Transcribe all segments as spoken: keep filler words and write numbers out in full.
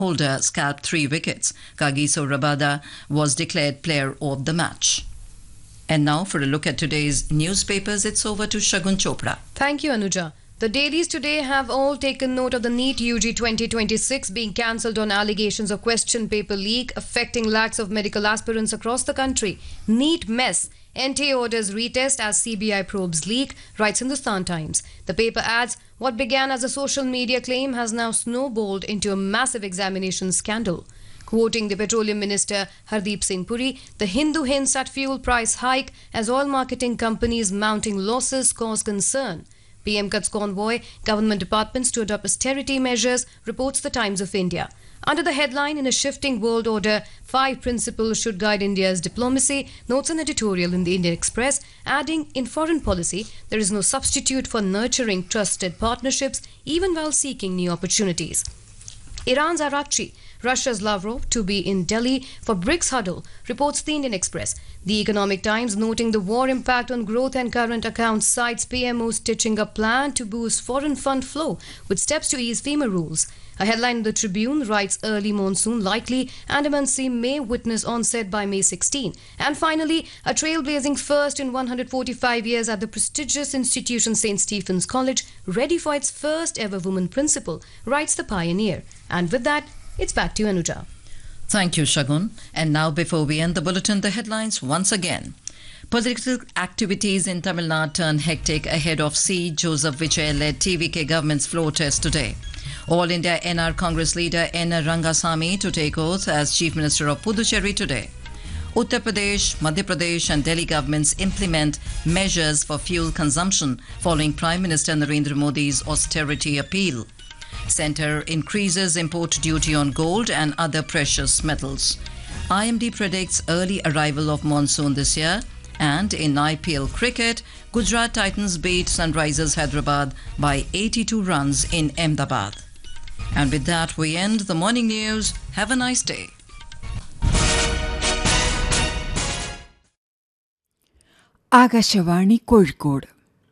holder scalped three wickets. Kagiso Rabada was declared player of the match. And now for a look at today's newspapers, it's over to Shagun Chopra. Thank you, Anuja. The dailies today have all taken note of the NEET U G twenty twenty-six being cancelled on allegations of question paper leak affecting lakhs of medical aspirants across the country. NEET mess. N T A orders retest as C B I probes leak, writes Hindustan Times. The paper adds, what began as a social media claim has now snowballed into a massive examination scandal. Quoting the Petroleum Minister Hardeep Singh Puri, the Hindu hints at fuel price hike as oil marketing companies mounting losses cause concern. P M cuts convoy, government departments to adopt austerity measures, reports the Times of India. Under the headline, in a shifting world order, five principles should guide India's diplomacy, notes an editorial in the Indian Express, adding, in foreign policy, there is no substitute for nurturing trusted partnerships, even while seeking new opportunities. Iran's Arakchi, Russia's Lavrov to be in Delhi for BRICS huddle, reports the Indian Express. The Economic Times, noting the war impact on growth and current accounts, cites P M O stitching a plan to boost foreign fund flow with steps to ease FEMA rules. A headline in the Tribune writes early monsoon likely, Andaman Sea may witness onset by May sixteenth. And finally, a trailblazing first in one hundred forty-five years at the prestigious institution Saint Stephen's College, ready for its first ever woman principal, writes the Pioneer. And with that, it's back to you, Anuja. Thank you, Shagun. And now, before we end the bulletin, the headlines once again. Political activities in Tamil Nadu turn hectic ahead of C. Joseph Vijay-led T V K government's floor test today. All India N R Congress leader N. Rangasamy to take oath as Chief Minister of Puducherry today. Uttar Pradesh, Madhya Pradesh and Delhi governments implement measures for fuel consumption following Prime Minister Narendra Modi's austerity appeal. Centre increases import duty on gold and other precious metals. I M D predicts early arrival of monsoon this year. And in I P L cricket, Gujarat Titans beat Sunrisers Hyderabad by eighty-two runs in Ahmedabad. And with that, we end the morning news. Have a nice day. Akashvani Kozhikode.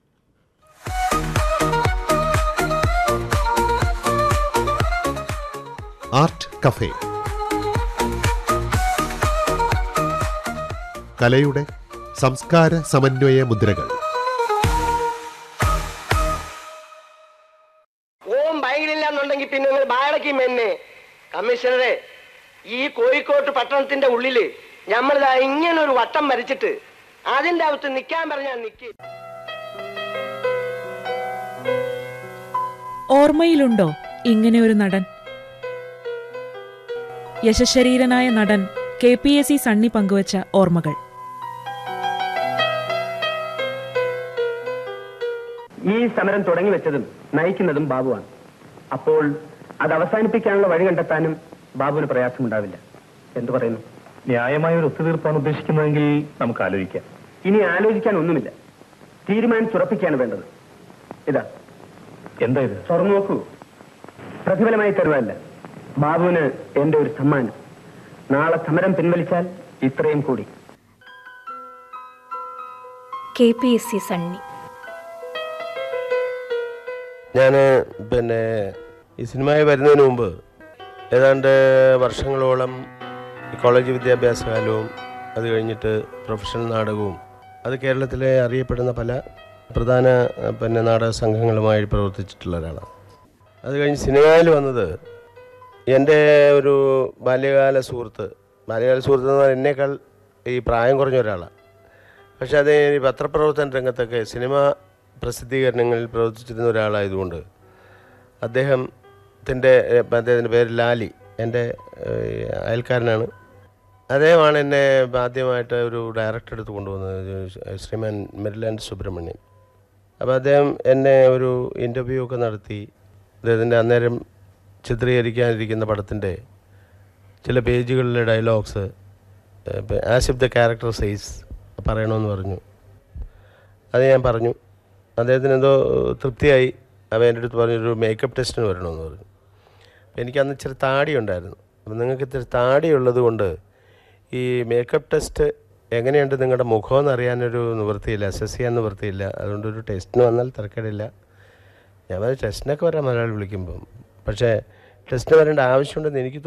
Art cafe, കലയുടെ സംസ്കാര സമന്വയ മുദ്രകൾ. ഓം ഭയങ്കരമില്ലെന്നുണ്ടെങ്കിൽ പിന്നെ നിങ്ങൾ ബാടയ്ക്കും എന്നെ കമ്മീഷണറെ, ഈ കോഴിക്കോട്ട് പട്ടണത്തിന്റെ ഉള്ളില് നമ്മളിതാ ഇങ്ങനെ ഒരു വട്ടം വരച്ചിട്ട് അതിന്റെ അകത്ത് നിൽക്കാൻ പറഞ്ഞാൽ നിൽക്കി. ഓർമ്മയിലുണ്ടോ ഇങ്ങനെ ഒരു നടൻ? യശശരീരനായ നടൻ K P S C Sunny പങ്കുവച്ച ഓർമ്മകൾ. ഈ സമരം തുടങ്ങി വെച്ചതും നയിക്കുന്നതും ബാബുവാണ്. അപ്പോൾ അത് അവസാനിപ്പിക്കാനുള്ള വഴി കണ്ടെത്താനും ബാബുവിന് പ്രയാസമുണ്ടാവില്ല. എന്തു പറയുന്നു? ന്യായമായ ഒരു ഒത്തുതീർപ്പാണ് ഉദ്ദേശിക്കുന്നതെങ്കിൽ നമുക്ക് ആലോചിക്കാം. ഇനി ആലോചിക്കാൻ ഒന്നുമില്ല, തീരുമാനിച്ചുറപ്പിക്കാണ് വേണ്ടത്. ഇതാ. എന്താ ഇത്? തുറന്നു നോക്കൂ. പ്രതിഫലമായി തരുവല്ല, ബാബുവിന് എന്റെ ഒരു സമ്മാനം. നാളെ സമരം പിൻവലിച്ചാൽ ഇത്രയും കൂടി. K P S C Sunny. ഞാൻ പിന്നെ ഈ സിനിമയിൽ വരുന്നതിന് മുമ്പ് ഏതാണ്ട് വർഷങ്ങളോളം കോളേജ് വിദ്യാഭ്യാസകാലവും അത് കഴിഞ്ഞിട്ട് പ്രൊഫഷണൽ നാടകവും അത് കേരളത്തിലെ അറിയപ്പെടുന്ന പല പ്രധാന പിന്നെ നാടക സംഘങ്ങളുമായി പ്രവർത്തിച്ചിട്ടുള്ള ഒരാളാണ്. അത് കഴിഞ്ഞ് സിനിമയിൽ വന്നത് എൻ്റെ ഒരു ബാല്യകാല സുഹൃത്ത്, ബാല്യകാല സുഹൃത്ത് എന്ന് പറഞ്ഞാൽ എന്നേക്കാൾ ഈ പ്രായം കുറഞ്ഞ ഒരാളാണ്. പക്ഷേ അത് ഈ പത്രപ്രവർത്തന രംഗത്തൊക്കെ സിനിമ പ്രസിദ്ധീകരണങ്ങളിൽ പ്രവർത്തിച്ചിരുന്ന ഒരാളായതുകൊണ്ട് അദ്ദേഹത്തിൻ്റെ അദ്ദേഹത്തിൻ്റെ പേര് ലാലി, എൻ്റെ അയൽക്കാരനാണ്. അദ്ദേഹമാണ് എന്നെ ആദ്യമായിട്ട് ഒരു ഡയറക്ടർ എടുത്ത് കൊണ്ടുവന്നത്, ശ്രീമാൻ മെരിലാൻഡ് സുബ്രഹ്മണ്യം. അപ്പോൾ അദ്ദേഹം എന്നെ ഒരു ഇൻ്റർവ്യൂ ഒക്കെ നടത്തി അദ്ദേഹത്തിൻ്റെ അന്നേരം ചിത്രീകരിക്കാനിരിക്കുന്ന പടത്തിൻ്റെ ചില പേജുകളിലെ dialogues as if the character size പറയണമെന്ന് പറഞ്ഞു. അത് ഞാൻ പറഞ്ഞു. അദ്ദേഹത്തിന് എന്തോ തൃപ്തിയായി. അപ്പോൾ എൻ്റെ അടുത്ത് പറഞ്ഞൊരു മേക്കപ്പ് ടെസ്റ്റിന് വരണമെന്ന് പറഞ്ഞു. അപ്പോൾ എനിക്കന്ന് ഇച്ചിരി താടി ഉണ്ടായിരുന്നു. അപ്പം നിങ്ങൾക്ക് ഇത്തിരി താടിയുള്ളത് കൊണ്ട് ഈ മേക്കപ്പ് ടെസ്റ്റ് എങ്ങനെയുണ്ട് നിങ്ങളുടെ മുഖമെന്ന് അറിയാനൊരു നിവൃത്തിയില്ല, അസസ് ചെയ്യാൻ നിവൃത്തിയില്ല. അതുകൊണ്ടൊരു ടെസ്റ്റിന് വന്നാൽ തിരക്കേടില്ല. ഞാൻ ടെസ്റ്റിനൊക്കെ വരാം മലയാളി വിളിക്കുമ്പം, പക്ഷേ ടെസ്റ്റിന് വരേണ്ട ആവശ്യമുണ്ടെന്ന് എനിക്ക്